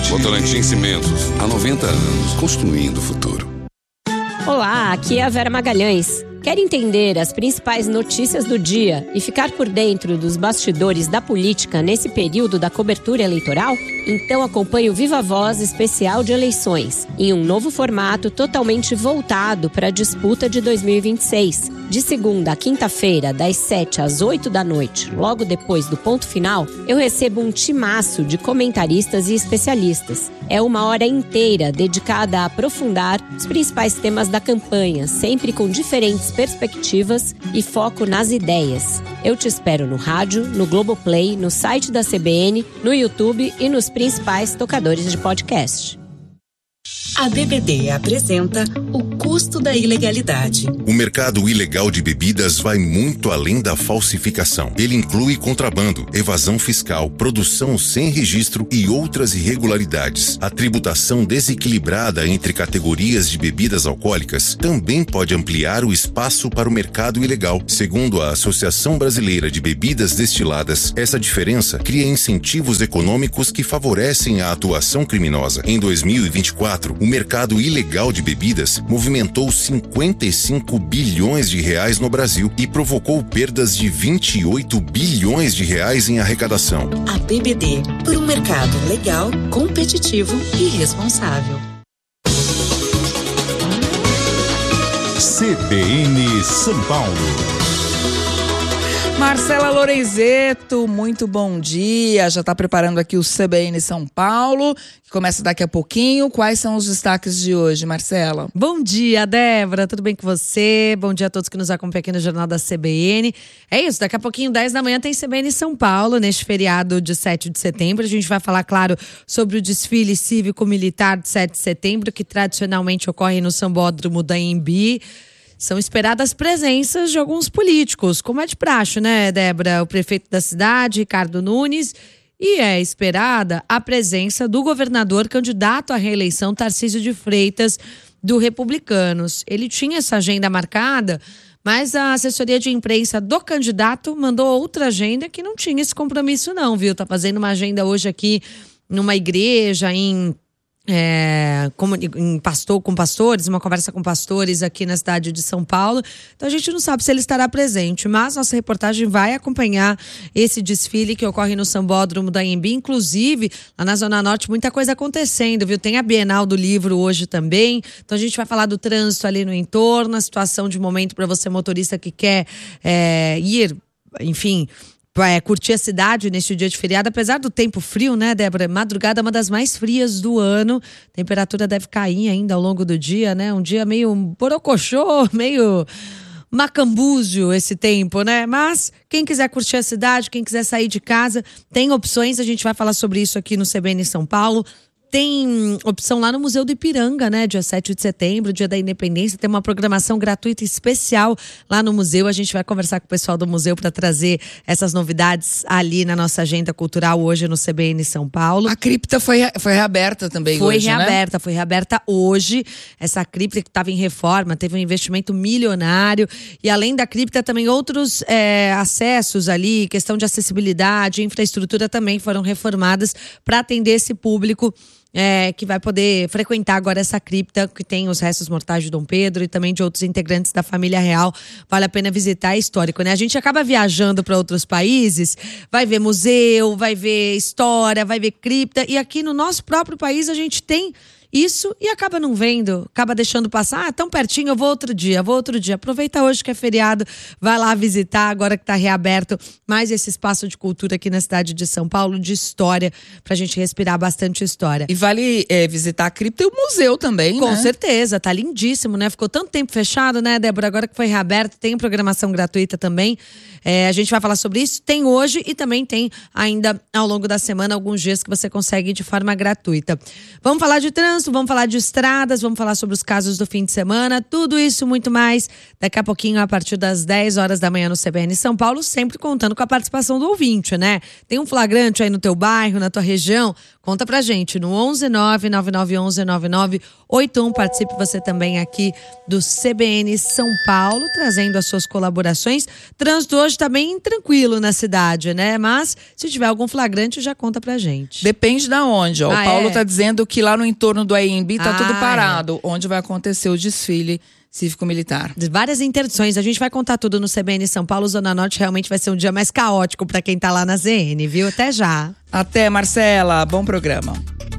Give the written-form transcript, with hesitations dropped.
Votorantim Cimentos, há 90 anos, construindo o futuro. Olá, aqui é a Vera Magalhães. Quer entender as principais notícias do dia e ficar por dentro dos bastidores da política nesse período da cobertura eleitoral? Então acompanhe o Viva Voz especial de eleições, em um novo formato totalmente voltado para a disputa de 2026. De segunda a quinta-feira, das 7 às 8 da noite, logo depois do ponto final, eu recebo um timaço de comentaristas e especialistas. É uma hora inteira dedicada a aprofundar os principais temas da campanha, sempre com diferentes perspectivas e foco nas ideias. Eu te espero no rádio, no Globoplay, no site da CBN, no YouTube e nos principais tocadores de podcast. A BBD apresenta o custo da ilegalidade. O mercado ilegal de bebidas vai muito além da falsificação. Ele inclui contrabando, evasão fiscal, produção sem registro e outras irregularidades. A tributação desequilibrada entre categorias de bebidas alcoólicas também pode ampliar o espaço para o mercado ilegal. Segundo a Associação Brasileira de Bebidas Destiladas, essa diferença cria incentivos econômicos que favorecem a atuação criminosa. Em 2024, o mercado ilegal de bebidas movimentou 55 bilhões de reais no Brasil e provocou perdas de 28 bilhões de reais em arrecadação. A BBD, por um mercado legal, competitivo e responsável. CBN São Paulo. Marcela Lorenzetto, muito bom dia. Já está preparando aqui o CBN São Paulo, que começa daqui a pouquinho. Quais são os destaques de hoje, Marcela? Bom dia, Débora. Tudo bem com você? Bom dia a todos que nos acompanham aqui no Jornal da CBN. É isso, daqui a pouquinho, 10 da manhã, tem CBN São Paulo, neste feriado de 7 de setembro. A gente vai falar, claro, sobre o desfile cívico-militar de 7 de setembro, que tradicionalmente ocorre no Sambódromo da Anhembi. São esperadas presenças de alguns políticos, como é de praxe, né, Débora? O prefeito da cidade, Ricardo Nunes, e é esperada a presença do governador candidato à reeleição, Tarcísio de Freitas, do Republicanos. Ele tinha essa agenda marcada, mas a assessoria de imprensa do candidato mandou outra agenda que não tinha esse compromisso não, viu? Tá fazendo uma agenda hoje aqui numa igreja com pastores, uma conversa com pastores aqui na cidade de São Paulo. Então a gente não sabe se ele estará presente, mas nossa reportagem vai acompanhar esse desfile que ocorre no Sambódromo da Anhembi. Inclusive, lá na Zona Norte, muita coisa acontecendo, viu? Tem a Bienal do Livro hoje também. Então a gente vai falar do trânsito ali no entorno, a situação de momento para você motorista que quer ir, enfim, curtir a cidade neste dia de feriado, apesar do tempo frio, né, Débora? Madrugada é uma das mais frias do ano. A temperatura deve cair ainda ao longo do dia, né? Um dia meio borocochô, meio macambúzio esse tempo, né? Mas quem quiser curtir a cidade, quem quiser sair de casa, tem opções. A gente vai falar sobre isso aqui no CBN São Paulo. Tem opção lá no Museu do Ipiranga, né? Dia 7 de setembro, dia da Independência, tem uma programação gratuita especial lá no museu. A gente vai conversar com o pessoal do museu para trazer essas novidades ali na nossa agenda cultural hoje no CBN São Paulo. A cripta foi reaberta também hoje, né? Foi reaberta hoje. Essa cripta que estava em reforma, teve um investimento milionário. E além da cripta, também outros acessos ali, questão de acessibilidade, infraestrutura também foram reformadas para atender esse público que vai poder frequentar agora essa cripta que tem os restos mortais de Dom Pedro e também de outros integrantes da família real. Vale a pena visitar, é histórico, né? A gente acaba viajando para outros países, vai ver museu, vai ver história, vai ver cripta, e aqui no nosso próprio país a gente tem isso e acaba não vendo, acaba deixando passar. Tão pertinho, eu vou outro dia. Aproveita hoje que é feriado, vai lá visitar, agora que está reaberto mais esse espaço de cultura aqui na cidade de São Paulo, de história, pra gente respirar bastante história. E vale visitar a cripta e o museu também, Com né? certeza, tá lindíssimo, né? Ficou tanto tempo fechado, né, Débora? Agora que foi reaberto, tem programação gratuita também. A gente vai falar sobre isso, tem hoje e também tem ainda ao longo da semana alguns dias que você consegue ir de forma gratuita. Vamos falar de trânsito, vamos falar de estradas, vamos falar sobre os casos do fim de semana, tudo isso muito mais daqui a pouquinho a partir das 10 horas da manhã no CBN São Paulo, sempre contando com a participação do ouvinte, né? Tem um flagrante aí no teu bairro, na tua região, Conta pra gente no 11999119981. Participe você também aqui do CBN São Paulo, trazendo as suas colaborações. Trânsito hoje tá bem tranquilo na cidade, né? Mas se tiver algum flagrante, já conta pra gente. Depende da onde, ó. O Paulo tá dizendo que lá no entorno do AMB tá tudo parado. Onde vai acontecer o desfile cívico-militar. Várias interdições, a gente vai contar tudo no CBN São Paulo. Zona Norte realmente vai ser um dia mais caótico pra quem tá lá na ZN, viu? Até já. Até, Marcela. Bom programa.